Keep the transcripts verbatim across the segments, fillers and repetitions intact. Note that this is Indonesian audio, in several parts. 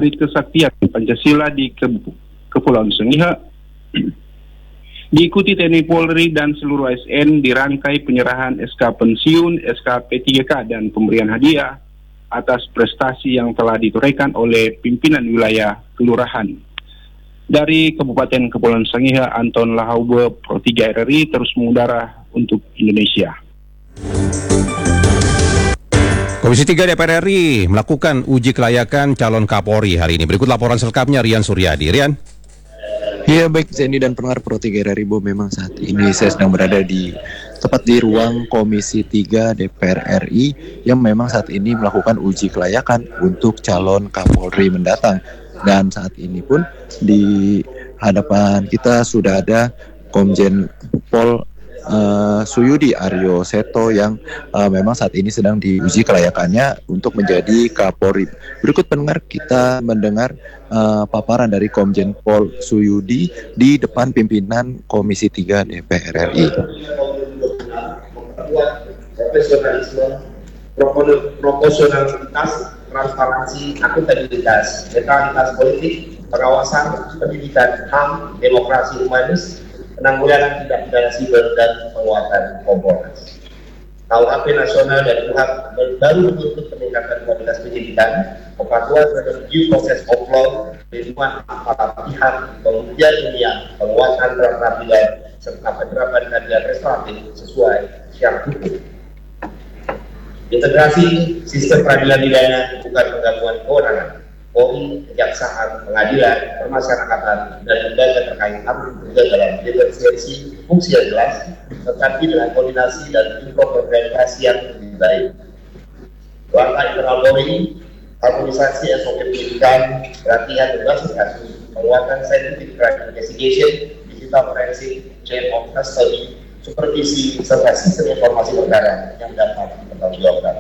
Hari Kesaktian Pancasila di Ke- Kepulauan Sangihe diikuti T N I Polri dan seluruh A S N di rangkai penyerahan S K pensiun, S K P tiga K dan pemberian hadiah atas prestasi yang telah ditorehkan oleh pimpinan wilayah kelurahan. Dari Kabupaten Kepulauan Sangihe, Anton Lahaube, Pro tiga R R I terus mengudara untuk Indonesia. Komisi tiga D P R R I melakukan uji kelayakan calon Kapolri hari ini. Berikut laporan selengkapnya Rian Suryadi. Rian. Ya baik Zendi dan pendengar Pro tiga R R I, Bo, memang saat ini saya sedang berada di tepat di ruang Komisi tiga D P R R I yang memang saat ini melakukan uji kelayakan untuk calon Kapolri mendatang. Dan saat ini pun di hadapan kita sudah ada Komjen Pol uh, Suyudi Aryo Seto yang uh, memang saat ini sedang diuji kelayakannya untuk menjadi Kapolri. Berikut pendengar kita mendengar uh, paparan dari Komjen Pol Suyudi di depan pimpinan Komisi tiga D P R R I. Profesionalisme, proporsionalitas, transparansi, akuntabilitas, netralitas politik, pengawasan, pendidikan, H A M, demokrasi humanis, penanggulangan tindak pidana siber dan penguatan Kompolnas. K U H P nasional dan U H A P baru menuntut peningkatan kualitas penyidikan, kepatuhan terhadap due process of law, perlindungan para pihak, kemudian ilmiah, penguatan terhadap peradilan, serta penerapan keadilan restoratif sesuai syarat hukum. Integrasi sistem peradilan pidana bukan penggabungan kewenangan Polri, kejaksaan, pengadilan, permasyarakatan, dan lembaga terkait harus bekerja dalam diferensiasi fungsi yang jelas, tetapi dengan koordinasi dan implementasi yang lebih baik. Langkah internal Polri, harmonisasi S O P pendidikan, pelatihan berbasis kasus, penguatan scientific crime investigation, digital forensik, chain of custody, supervisi, serta sistem informasi perkara yang dapat dipertanggungjawabkan.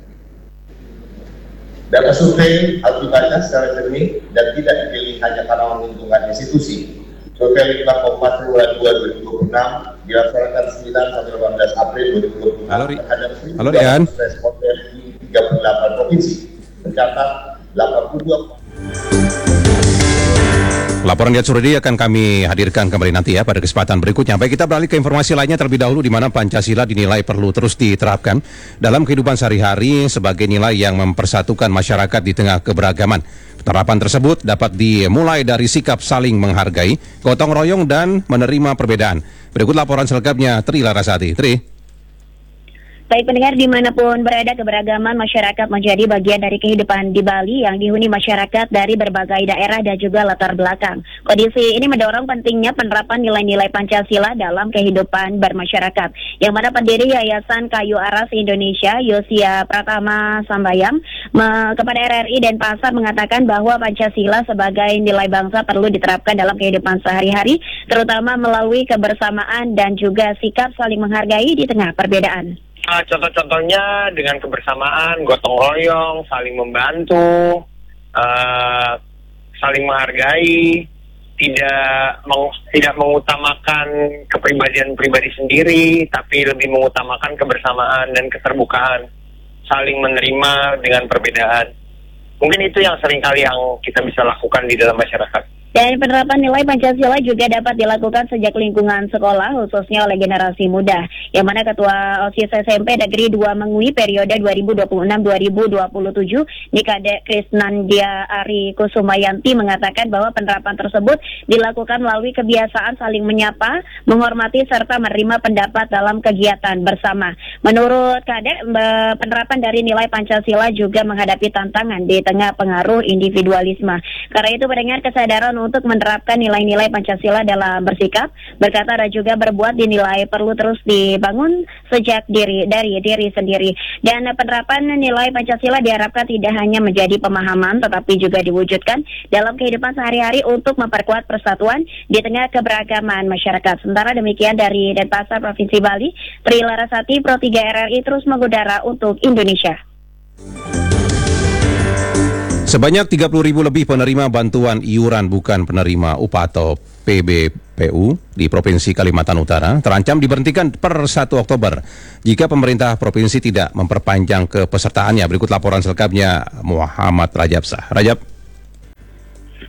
Data survei harus dibaca secara jernih dan tidak dipilih hanya karena menguntungkan institusi. Survei litbang Kompas bulan dua dua ribu dua puluh enam dilaksanakan sembilan sampai delapan belas April dua ribu dua puluh enam terhadap Halo, Rian. responden di tiga puluh delapan provinsi, tercatat delapan puluh dua. Laporan Rian Suryadi akan kami hadirkan kembali nanti ya pada kesempatan berikutnya. Baik, kita beralih ke informasi lainnya terlebih dahulu, di mana Pancasila dinilai perlu terus diterapkan dalam kehidupan sehari-hari sebagai nilai yang mempersatukan masyarakat di tengah keberagaman. Penerapan tersebut dapat dimulai dari sikap saling menghargai, gotong royong, dan menerima perbedaan. Berikut laporan selengkapnya Tri Larasati. Tri. Baik pendengar, dimanapun berada, keberagaman masyarakat menjadi bagian dari kehidupan di Bali yang dihuni masyarakat dari berbagai daerah dan juga latar belakang. Kondisi ini mendorong pentingnya penerapan nilai-nilai Pancasila dalam kehidupan bermasyarakat, yang mana pendiri Yayasan Kayu Aras Indonesia, Yosia Pratama Sambayam, me- kepada R R I Denpasar mengatakan bahwa Pancasila sebagai nilai bangsa perlu diterapkan dalam kehidupan sehari-hari, terutama melalui kebersamaan dan juga sikap saling menghargai di tengah perbedaan. Uh, contoh-contohnya dengan kebersamaan, gotong royong, saling membantu, uh, saling menghargai, tidak meng, tidak mengutamakan kepribadian pribadi sendiri, tapi lebih mengutamakan kebersamaan dan keterbukaan, saling menerima dengan perbedaan. Mungkin itu yang seringkali yang kita bisa lakukan di dalam masyarakat. Dan penerapan nilai Pancasila juga dapat dilakukan sejak lingkungan sekolah, khususnya oleh generasi muda, yang mana Ketua OSIS S M P Negeri dua Mengui periode dua ribu dua puluh enam sampai dua ribu dua puluh tujuh, Nikade Krisnandia Ari Kusumayanti mengatakan bahwa penerapan tersebut dilakukan melalui kebiasaan saling menyapa, menghormati, serta menerima pendapat dalam kegiatan bersama. Menurut Kadek, penerapan dari nilai Pancasila juga menghadapi tantangan di tengah pengaruh individualisme. Karena itu pendengar, kesadaran untuk menerapkan nilai-nilai Pancasila dalam bersikap, berkata, dan juga berbuat dinilai perlu terus dibangun sejak diri dari diri sendiri. Dan penerapan nilai Pancasila diharapkan tidak hanya menjadi pemahaman, tetapi juga diwujudkan dalam kehidupan sehari-hari untuk memperkuat persatuan di tengah keberagaman masyarakat. Sementara demikian dari Denpasar, Provinsi Bali, Tri Larasati, Pro tiga R R I terus mengudara untuk Indonesia. Sebanyak tiga puluh ribu lebih penerima bantuan iuran bukan penerima upah atau P B P U di Provinsi Kalimantan Utara terancam diberhentikan per satu Oktober jika pemerintah provinsi tidak memperpanjang kepesertaannya. Berikut laporan selengkapnya Muhammad Rajab Sah. Rajab.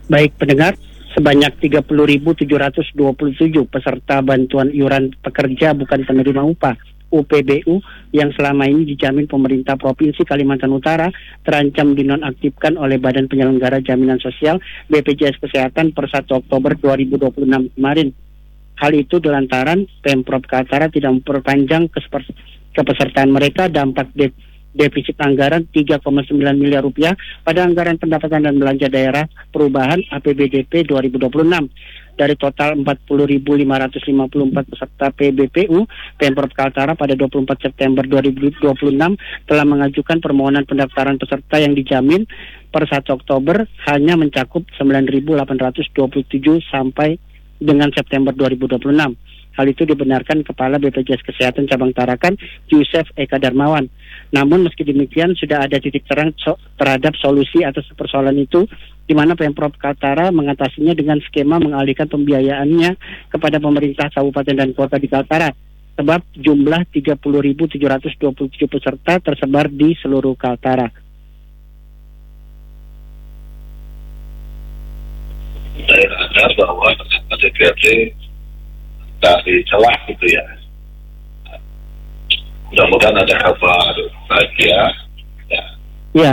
Baik pendengar, sebanyak tiga puluh ribu tujuh ratus dua puluh tujuh peserta bantuan iuran pekerja bukan penerima upah U P B U yang selama ini dijamin pemerintah Provinsi Kalimantan Utara terancam dinonaktifkan oleh Badan Penyelenggara Jaminan Sosial B P J S Kesehatan per satu Oktober dua ribu dua puluh enam kemarin. Hal itu dilantaran Pemprov Kaltara tidak memperpanjang kepesertaan mereka. Dampak de defisit anggaran tiga koma sembilan miliar rupiah pada anggaran pendapatan dan belanja daerah perubahan A P B D P dua ribu dua puluh enam. Dari total empat puluh ribu lima ratus lima puluh empat peserta P B P U, Pemprov Kaltara pada dua puluh empat September dua ribu dua puluh enam telah mengajukan permohonan pendaftaran peserta yang dijamin per satu Oktober hanya mencakup sembilan ribu delapan ratus dua puluh tujuh sampai dengan September dua ribu dua puluh enam. Hal itu dibenarkan Kepala B P J S Kesehatan Cabang Tarakan, Yusef Eka Darmawan. Namun meski demikian sudah ada titik terang so terhadap solusi atas persoalan itu, di mana Pemprov Kaltara mengatasinya dengan skema mengalihkan pembiayaannya kepada pemerintah kabupaten dan kota di Kaltara. Sebab jumlah tiga puluh ribu tujuh ratus dua puluh tujuh peserta tersebar di seluruh Kaltara. Saya sadar bahwa D P R D dari celah gitu ya. Mudah-mudahan ada kabar bahagia. Ya. Ya.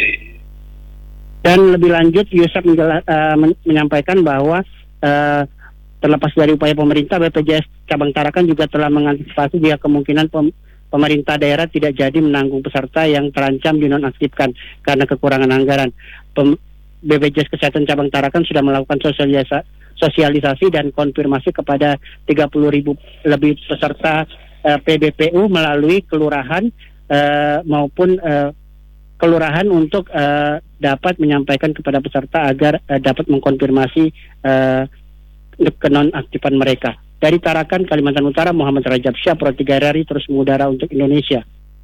Dan lebih lanjut Yusuf uh, men menyampaikan bahwa uh, terlepas dari upaya pemerintah, B P J S Cabang Tarakan juga telah mengantisipasi jika kemungkinan pem pemerintah daerah tidak jadi menanggung peserta yang terancam dinonaktifkan karena kekurangan anggaran. Pem B P J S Kesehatan Cabang Tarakan sudah melakukan sosialisasi, sosialisasi dan konfirmasi kepada tiga puluh ribu lebih peserta uh, P B P U melalui kelurahan uh, maupun uh, kelurahan untuk uh, dapat menyampaikan kepada peserta agar uh, dapat mengkonfirmasi uh, kenonaktifan mereka. Dari Tarakan, Kalimantan Utara, Muhammad Rajab Syah, Pro tiga R R I terus mengudara untuk Indonesia.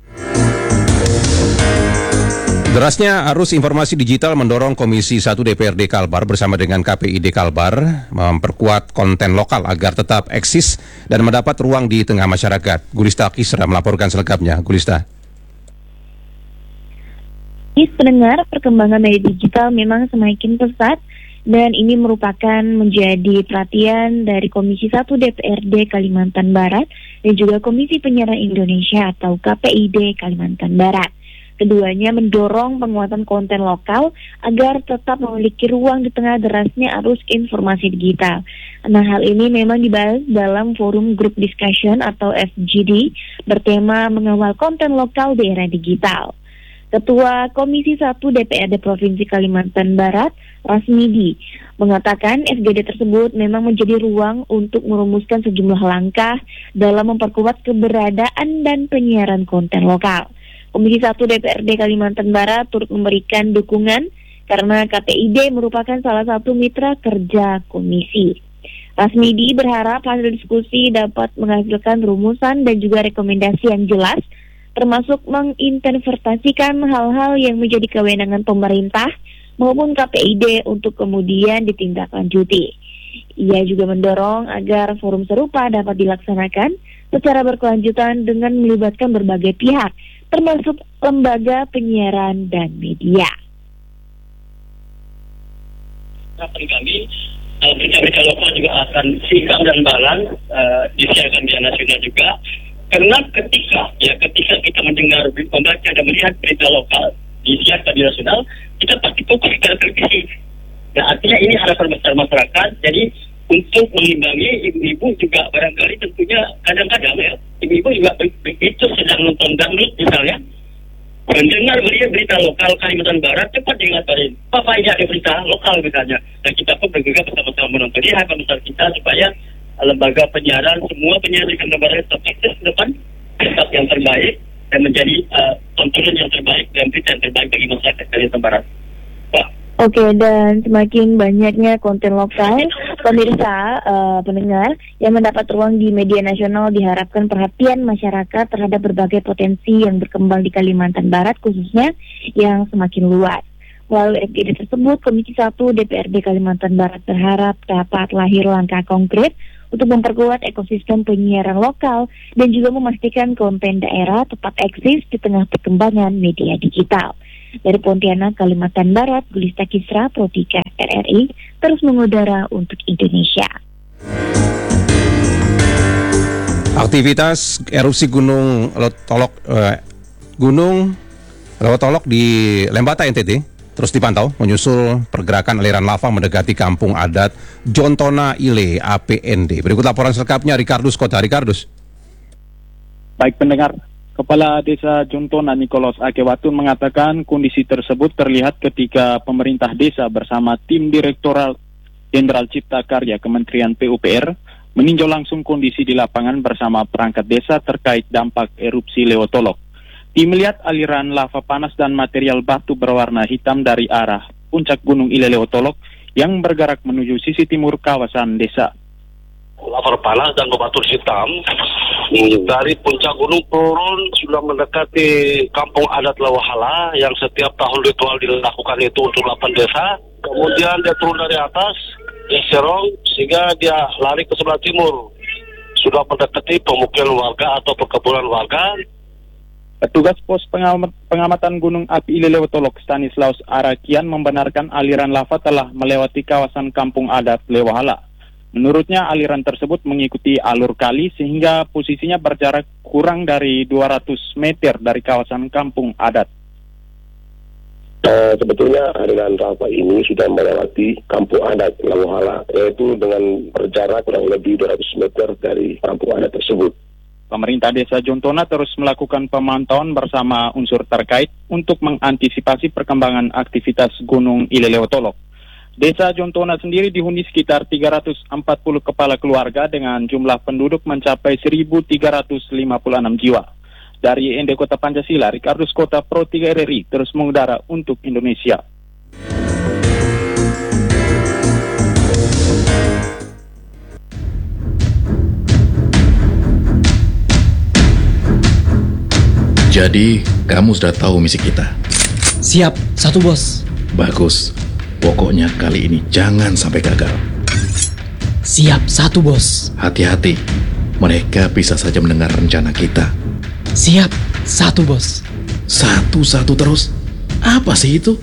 Derasnya arus informasi digital mendorong Komisi satu D P R D Kalbar bersama dengan K P I D Kalbar memperkuat konten lokal agar tetap eksis dan mendapat ruang di tengah masyarakat. Gulista Kisra melaporkan selengkapnya. Gulista. Pendengar, perkembangan media digital memang semakin pesat dan ini merupakan menjadi perhatian dari Komisi satu D P R D Kalimantan Barat dan juga Komisi Penyiaran Indonesia atau K P I D Kalimantan Barat. Keduanya mendorong penguatan konten lokal agar tetap memiliki ruang di tengah derasnya arus informasi digital. Nah, hal ini memang dibahas dalam forum group discussion atau F G D bertema mengawal konten lokal di era digital. Ketua Komisi satu D P R D Provinsi Kalimantan Barat, Rasmidi, mengatakan F G D tersebut memang menjadi ruang untuk merumuskan sejumlah langkah dalam memperkuat keberadaan dan penyiaran konten lokal. Komisi satu D P R D Kalimantan Barat turut memberikan dukungan karena K P I D merupakan salah satu mitra kerja komisi. Rasmidi berharap hasil diskusi dapat menghasilkan rumusan dan juga rekomendasi yang jelas, termasuk menginterpretasikan hal-hal yang menjadi kewenangan pemerintah maupun K P I D untuk kemudian ditindaklanjuti. Ia juga mendorong agar forum serupa dapat dilaksanakan secara berkelanjutan dengan melibatkan berbagai pihak, termasuk lembaga penyiaran dan media. Harapan kami, uh, berita-berita lokal juga akan singkat dan balan uh, disiarkan di nasional juga. Karena ketika ya ketika kita mendengar, membaca dan melihat berita lokal disiarkan di nasional, kita pasti fokus ke televisi. Nah, artinya ini harapan besar masyarakat. Jadi untuk mengimbangi ibu-ibu juga barangkali tentunya kadang-kadang ya ibu-ibu juga begitu sedang nonton dangdut misalnya, mendengar melihat berita lokal Kalimantan Barat, cepat diingatkan, Papa ini ada berita lokal misalnya. Dan kita pun bergegas bersama-sama menonton. Ini harapan besar kita supaya lembaga penyiaran, semua penyiaran di Kalimantan Barat tetap eksis ke depan, tetap yang terbaik dan menjadi uh, tontonan yang terbaik dan berita yang terbaik bagi masyarakat Kalimantan Barat. Pak. Oke, dan semakin banyaknya konten lokal, pemirsa, uh, pendengar, yang mendapat ruang di media nasional diharapkan perhatian masyarakat terhadap berbagai potensi yang berkembang di Kalimantan Barat, khususnya yang semakin luas. Melalui F G D tersebut, Komisi satu D P R D Kalimantan Barat berharap dapat lahir langkah konkret untuk memperkuat ekosistem penyiaran lokal dan juga memastikan konten daerah tetap eksis di tengah perkembangan media digital. Dari Pontianak, Kalimantan Barat, Gulista Kisra, Pro tiga R R I, terus mengudara untuk Indonesia. Aktivitas erupsi Gunung Lewotolok, eh, Gunung Lewotolok di Lembata N T T terus dipantau menyusul pergerakan aliran lava mendekati kampung adat Jontona Ile A P N D. Berikut laporan selengkapnya Ricardus Kota. Ricardus. Baik pendengar, Kepala Desa Jontona Nikolos Akewatun mengatakan kondisi tersebut terlihat ketika pemerintah desa bersama tim Direktorat Jenderal Cipta Karya Kementerian P U P R meninjau langsung kondisi di lapangan bersama perangkat desa terkait dampak erupsi Lewotolok. Tim melihat aliran lava panas dan material batu berwarna hitam dari arah puncak Gunung Ile Lewotolok yang bergerak menuju sisi timur kawasan desa. Lava panas dan batu hitam dari puncak gunung turun sudah mendekati kampung adat Lewahala yang setiap tahun ritual dilakukan itu untuk delapan desa. Kemudian dia turun dari atas, dia serong sehingga dia lari ke sebelah timur. Sudah mendekati pemukiman warga atau perkebunan warga. Petugas pos pengamat, pengamatan Gunung Api Ile Lewotolok Stanislaus Arakian membenarkan aliran lava telah melewati kawasan kampung adat Lewahala. Menurutnya aliran tersebut mengikuti alur kali sehingga posisinya berjarak kurang dari dua ratus meter dari kawasan kampung adat. Uh, sebetulnya aliran lava ini sudah melewati kampung adat Lewahala, yaitu dengan berjarak kurang lebih dua ratus meter dari kampung adat tersebut. Pemerintah Desa Jontona terus melakukan pemantauan bersama unsur terkait untuk mengantisipasi perkembangan aktivitas Gunung Ile Lewotolok. Desa Jontona sendiri dihuni sekitar tiga ratus empat puluh kepala keluarga dengan jumlah penduduk mencapai seribu tiga ratus lima puluh enam jiwa. Dari N D Kota Pancasila, Ricardus Kota Pro tiga R R I terus mengudara untuk Indonesia. Jadi, kamu sudah tahu misi kita? Siap, satu bos. Bagus. Pokoknya kali ini jangan sampai gagal. Siap, satu bos. Hati-hati. Mereka bisa saja mendengar rencana kita. Siap, satu bos. Satu-satu terus? Apa sih itu?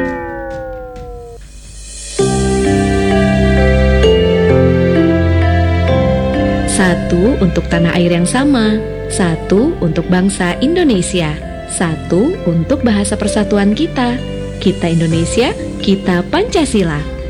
Satu untuk tanah air yang sama. Satu untuk bangsa Indonesia. Satu untuk bahasa persatuan kita. Kita Indonesia, kita Pancasila.